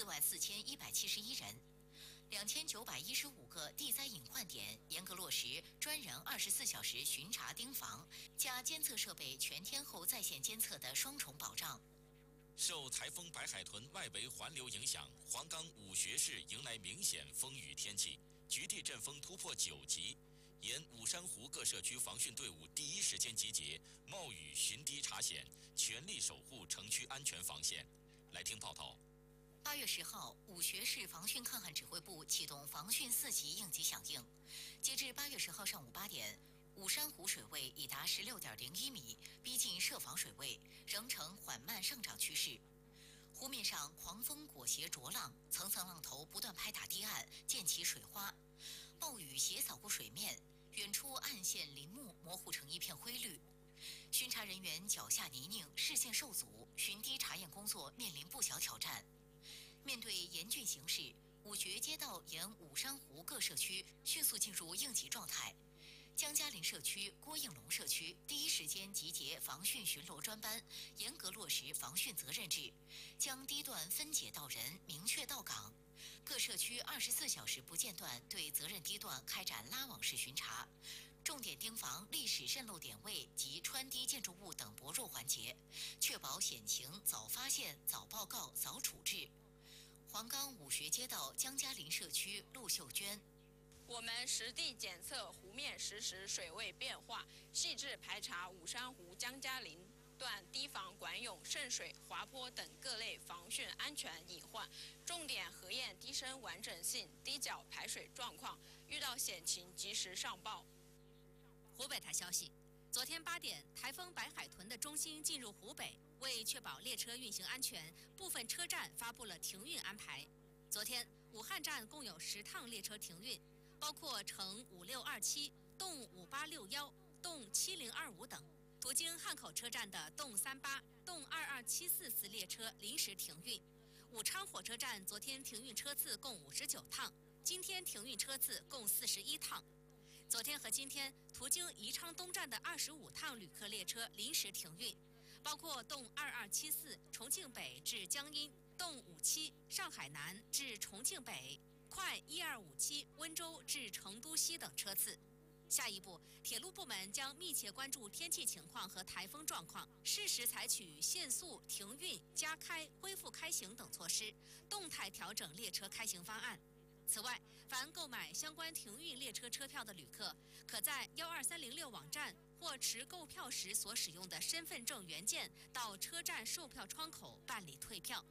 44171人。2915个地灾隐患点严格落实专人24小时巡查盯防，加监测设备全天候在线监测的双重保障。 受台风白海豚外围环流影响，黄冈武穴市迎来明显风雨天气，局地阵风突破9级。沿五山湖各社区防汛队伍第一时间集结，冒雨巡堤查险，全力守护城区安全防线。来听报道。 8月10号，武穴市防汛抗旱指挥部启动防汛4级应急响应。截至8月10号上午8点，五山湖水位已达16.01米，逼近设防水位，仍呈缓慢上涨趋势。湖面上狂风裹挟浊浪，层层浪头不断拍打堤岸，溅起水花。暴雨斜扫过水面，远处岸线林木模糊成一片灰绿。巡查人员脚下泥泞，视线受阻，巡堤查验工作面临不小挑战。面对严峻形势，武穴街道沿五山湖各社区迅速进入应急状态。江嘉林社区、郭应龙社区第一时间集结防汛巡逻专班，严格落实防汛责任制，将堤段分解到人，明确到岗。各社区24小时不间断对责任堤段开展拉网式巡查，重点盯防历史渗漏点位及穿堤建筑物等薄弱环节，确保险情早发现、早报告、早处置。黄冈武穴街道江嘉林社区陆秀娟。 我们实地检测湖面实时水位变化，细致排查五山湖江嘉林段堤防管涌、渗水、滑坡等各类防汛安全隐患，重点核验堤身完整性、堤角排水状况，遇到险情及时上报。 湖北台消息，昨天8点，台风白海豚的中心进入湖北，为确保列车运行安全，部分车站发布了停运安排。昨天，武汉站共有10趟列车停运，包括乘5627、动5861、动7025等。途经汉口车站的动38、动2274列车临时停运。武昌火车站昨天停运车次共59趟，今天停运车次共41趟。昨天和今天，途经宜昌东站的25趟旅客列车临时停运，包括动2274重庆北至江阴、动57上海南至重庆北、快1257温州至成都西等车次。下一步，铁路部门将密切关注天气情况和台风状况，适时采取限速、停运、加开、恢复开行等措施，动态调整列车开行方案。此外，凡购买相关停运列车车票的旅客，可在12306网站或持购票时所使用的身份证原件到车站售票窗口办理退票。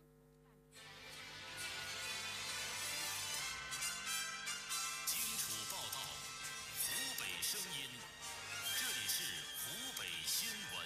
荆楚报道，湖北声音，这里是湖北新闻。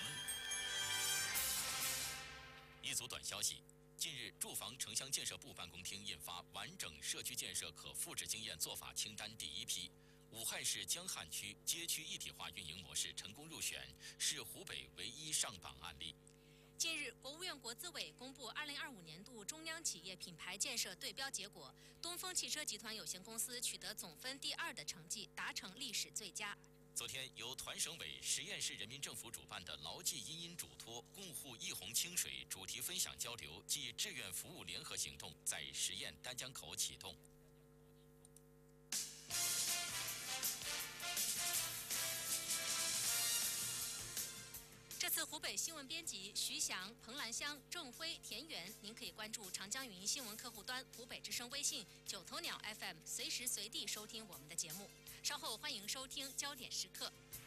一组短消息。近日，住房城乡建设部办公厅印发完整社区建设可复制经验做法清单第一批，武汉市江汉区街区一体化运营模式成功入选，是湖北唯一上榜案例。 近日，国务院国资委公布2025年度中央企业品牌建设对标结果，东风汽车集团有限公司取得总分第2的成绩，达成历史最佳。 昨天，由团省委、十堰市人民政府主办的牢记殷殷嘱托，共护一泓清水主题分享交流暨志愿服务联合行动在十堰丹江口启动。 这次湖北新闻编辑徐翔、彭兰香、郑辉、田园，您可以关注长江语音新闻客户端、湖北之声微信、9头鸟 FM， 随时随地收听我们的节目。稍后欢迎收听焦点时刻。